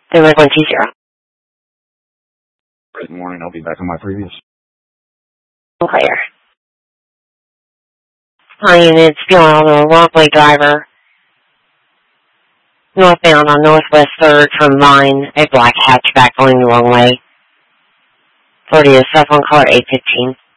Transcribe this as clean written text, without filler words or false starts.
120. Good morning. I'll be back on my previous. Clear. Hi, units. Still on a walkway driver. Northbound on Northwest 3rd from Vine. A black hatchback going the wrong way. 40 is cell phone caller 815.